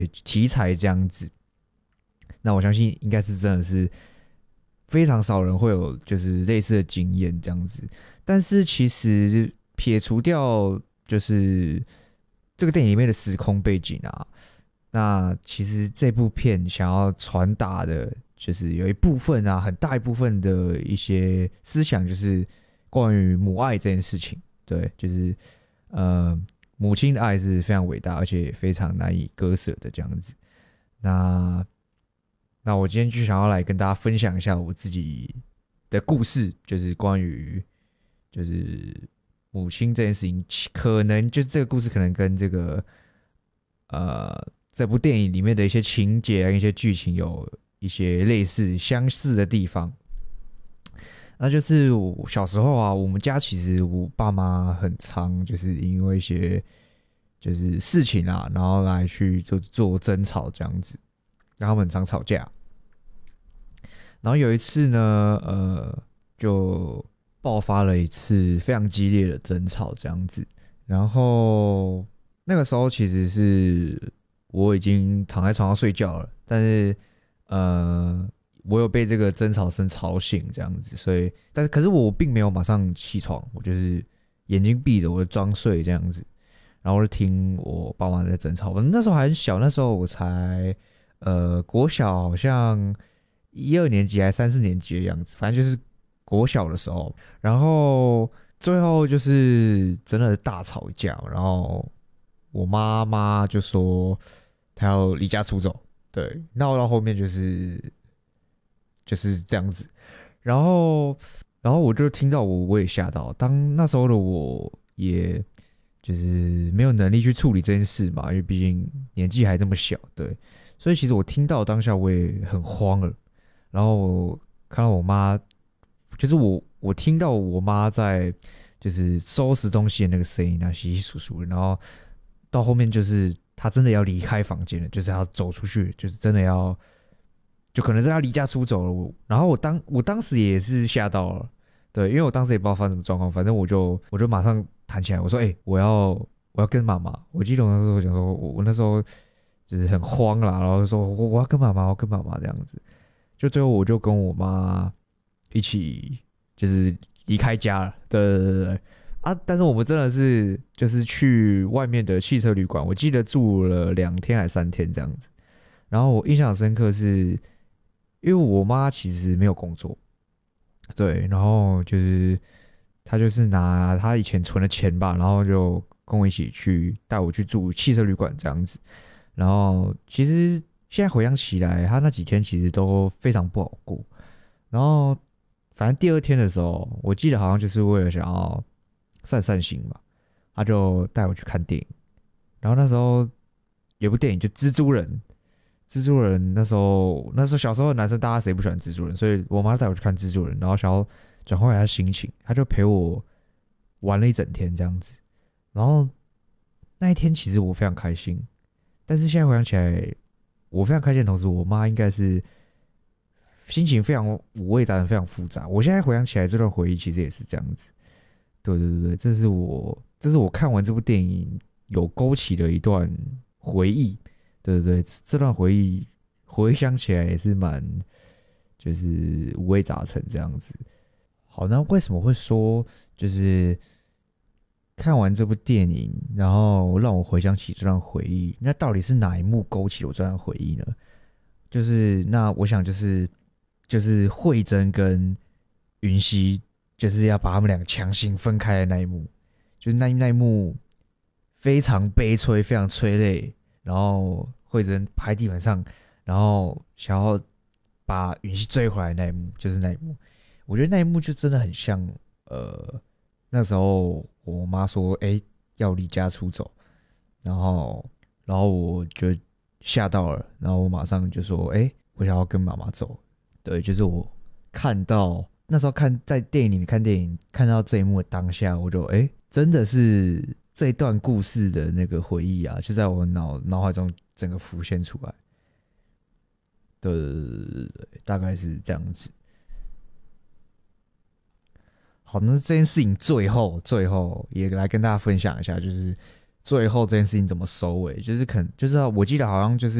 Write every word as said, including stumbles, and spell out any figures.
题材这样子。那我相信应该是真的是非常少人会有就是类似的经验这样子。但是其实撇除掉就是这个电影里面的时空背景啊，那其实这部片想要传达的，就是有一部分啊，很大一部分的一些思想，就是关于母爱这件事情。对，就是呃，母亲的爱是非常伟大，而且也非常难以割舍的这样子。那那我今天就想要来跟大家分享一下我自己的故事，就是关于就是母亲这件事情，可能就是这个故事可能跟这个呃这部电影里面的一些情节啊、一些剧情有一些类似相似的地方。那就是我小时候啊，我们家其实我爸妈很常就是因为一些就是事情啊，然后来去做做争吵这样子，然后他们很常吵架。然后有一次呢，呃，就爆发了一次非常激烈的争吵这样子。然后那个时候其实是我已经躺在床上睡觉了，但是呃，我有被这个争吵声吵醒这样子，所以但是可是我并没有马上起床，我就是眼睛闭着，我就装睡这样子，然后我就听我爸妈在争吵。我那时候还很小，那时候我才呃国小好像一二年级还三四年级的样子，反正就是国小的时候。然后最后就是真的大吵一架，然后我妈妈就说她要离家出走，对，闹到后面就是就是这样子。然后然后我就听到我我也吓到，当那时候的我也就是没有能力去处理这件事嘛，因为毕竟年纪还这么小，对，所以其实我听到当下我也很慌了。然后看到我妈，就是我我听到我妈在就是收拾东西的那个声音啊，稀稀疏疏的，然后到后面就是她真的要离开房间了，就是要走出去，就是真的要，就可能是她离家出走了。我然后我当我当时也是吓到了，对，因为我当时也不知道发生什么状况，反正我就我就马上弹起来，我说：“哎、欸，我要我要跟妈妈。”我记得我那时候讲说，我我那时候就是很慌啦，然后就说我我要跟妈妈，我要跟妈妈这样子。就最后我就跟我妈一起就是离开家了，对对对对啊！但是我们真的是就是去外面的汽车旅馆，我记得住了两天还三天这样子。然后我印象深刻是，因为我妈其实没有工作，对，然后就是她就是拿她以前存的钱吧，然后就跟我一起去带我去住汽车旅馆这样子。然后其实现在回想起来，他那几天其实都非常不好过。然后反正第二天的时候，我记得好像就是为了想要散散心嘛，他就带我去看电影。然后那时候有部电影就蜘蛛人，蜘蛛人那时候那时候小时候的男生大家谁不喜欢蜘蛛人，所以我妈带我去看蜘蛛人，然后想要转换一下心情，他就陪我玩了一整天这样子。然后那一天其实我非常开心，但是现在回想起来，我非常开心的同时，我妈应该是心情非常五味杂陈，非常复杂。我现在回想起来，这段回忆其实也是这样子。对对对对，这是我这是我看完这部电影有勾起的一段回忆。对对对，这段回忆回想起来也是蛮就是五味杂陈这样子。好，那为什么会说就是看完这部电影，然后让我回想起这段回忆？那到底是哪一幕勾起我这段回忆呢？就是那我想就是就是慧珍跟云溪就是要把他们两个强行分开的那一幕，就是那那一幕非常悲催，非常催泪。然后慧珍趴在地板上，然后想要把允熙追回来的那一幕，就是那一幕。我觉得那一幕就真的很像，呃，那时候我妈说，哎、要离家出走，然后，然后我就吓到了，然后我马上就说，哎、我想要跟妈妈走。对，就是我看到那时候看在电影里面看电影，看到这一幕的当下，我就哎、诶真的是这一段故事的那个回忆啊，就在我脑脑海中整个浮现出来。对对对对对，大概是这样子。好，那这件事情最后最后也来跟大家分享一下，就是最后这件事情怎么收尾，就是可能就是我记得好像就是